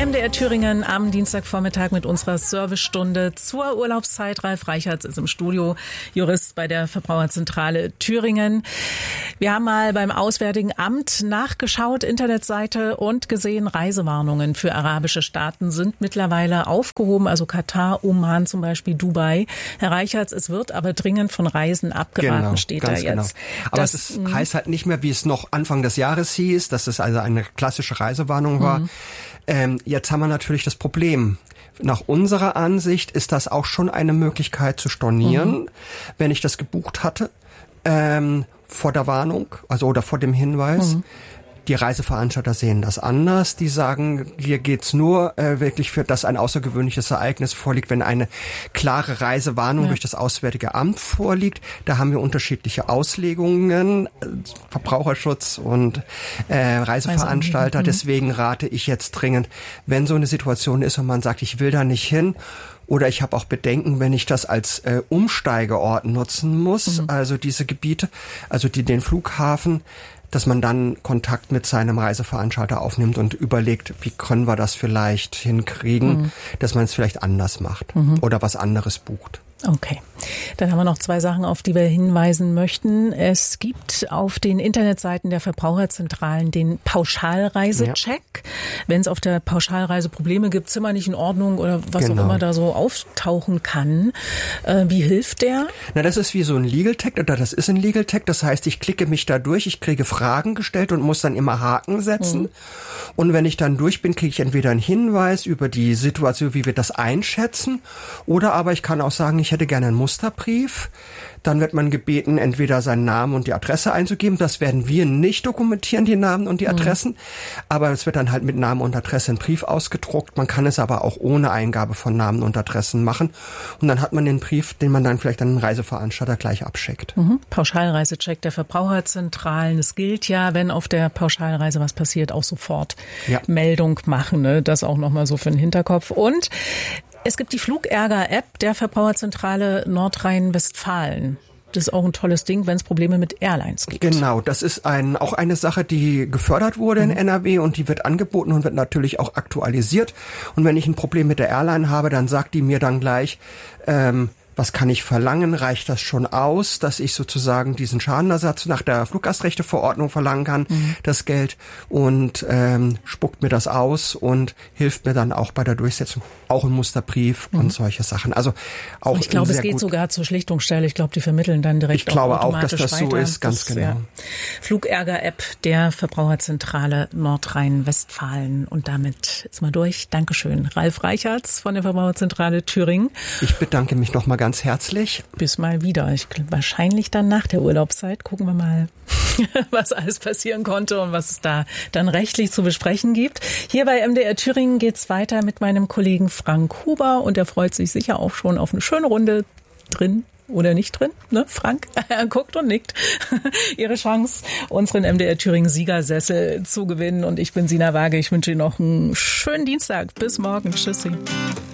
MDR Thüringen am Dienstagvormittag mit unserer Servicestunde zur Urlaubszeit. Ralf Reichertz ist im Studio, Jurist bei der Verbraucherzentrale Thüringen. Wir haben mal beim Auswärtigen Amt nachgeschaut, Internetseite, und gesehen, Reisewarnungen für arabische Staaten sind mittlerweile aufgehoben, also Katar, Oman zum Beispiel, Dubai. Herr Reichertz, es wird aber dringend von Reisen abgeraten, steht da jetzt. Genau. Aber es heißt halt nicht mehr, wie es noch Anfang des Jahres hieß, dass es also eine klassische Reisewarnung war. Jetzt haben wir natürlich das Problem. Nach unserer Ansicht ist das auch schon eine Möglichkeit zu stornieren, wenn ich das gebucht hatte, vor der Warnung, also oder vor dem Hinweis. Die Reiseveranstalter sehen das anders. Die sagen, hier geht's nur wirklich für das ein außergewöhnliches Ereignis vorliegt, wenn eine klare Reisewarnung durch das Auswärtige Amt vorliegt. Da haben wir unterschiedliche Auslegungen, Verbraucherschutz und Reiseveranstalter. Deswegen rate ich jetzt dringend, wenn so eine Situation ist und man sagt, ich will da nicht hin, oder ich habe auch Bedenken, wenn ich das als Umsteigeort nutzen muss, also diese Gebiete, also den Flughafen, dass man dann Kontakt mit seinem Reiseveranstalter aufnimmt und überlegt, wie können wir das vielleicht hinkriegen, dass man es vielleicht anders macht oder was anderes bucht. Okay, dann haben wir noch zwei Sachen, auf die wir hinweisen möchten. Es gibt auf den Internetseiten der Verbraucherzentralen den Pauschalreisecheck. Ja. Wenn es auf der Pauschalreise Probleme gibt, Zimmer nicht in Ordnung oder was auch immer da so auftauchen kann. Wie hilft der? Na, das ist wie so ein Legal Tech, oder das ist ein Legal Tech. Das heißt, ich klicke mich da durch, ich kriege Fragen gestellt und muss dann immer Haken setzen. Und wenn ich dann durch bin, kriege ich entweder einen Hinweis über die Situation, wie wir das einschätzen, oder aber ich kann auch sagen, ich hätte gerne einen Musterbrief. Dann wird man gebeten, entweder seinen Namen und die Adresse einzugeben. Das werden wir nicht dokumentieren, die Namen und die Adressen. Aber es wird dann halt mit Namen und Adresse ein Brief ausgedruckt. Man kann es aber auch ohne Eingabe von Namen und Adressen machen. Und dann hat man den Brief, den man dann vielleicht an den Reiseveranstalter gleich abschickt. Pauschalreisecheck der Verbraucherzentralen. Es gilt ja, wenn auf der Pauschalreise was passiert, auch sofort Meldung machen. Ne? Das auch nochmal so für den Hinterkopf. Und es gibt die Flugärger-App der Verbraucherzentrale Nordrhein-Westfalen. Das ist auch ein tolles Ding, wenn es Probleme mit Airlines gibt. Genau, das ist auch eine Sache, die gefördert wurde in NRW und die wird angeboten und wird natürlich auch aktualisiert. Und wenn ich ein Problem mit der Airline habe, dann sagt die mir dann gleich, was kann ich verlangen? Reicht das schon aus, dass ich sozusagen diesen Schadenersatz nach der Fluggastrechteverordnung verlangen kann, das Geld, und spuckt mir das aus und hilft mir dann auch bei der Durchsetzung, auch im Musterbrief und solche Sachen. Also auch ich glaube, es geht sogar zur Schlichtungsstelle. Ich glaube, die vermitteln dann direkt. Ich glaube auch, dass das weiter. So ist, ganz genau. Ja. Flugärger-App der Verbraucherzentrale Nordrhein-Westfalen. Und damit ist mal durch. Dankeschön. Ralf Reichertz von der Verbraucherzentrale Thüringen. Ich bedanke mich nochmal ganz herzlich. Bis mal wieder. Wahrscheinlich dann nach der Urlaubszeit. Gucken wir mal, was alles passieren konnte und was es da dann rechtlich zu besprechen gibt. Hier bei MDR Thüringen geht's weiter mit meinem Kollegen Frank Huber und er freut sich sicher auch schon auf eine schöne Runde drin. Oder nicht drin, ne? Frank, er guckt und nickt. Ihre Chance, unseren MDR Thüringen Siegersessel zu gewinnen. Und ich bin Sina Waage. Ich wünsche Ihnen noch einen schönen Dienstag. Bis morgen. Tschüssi.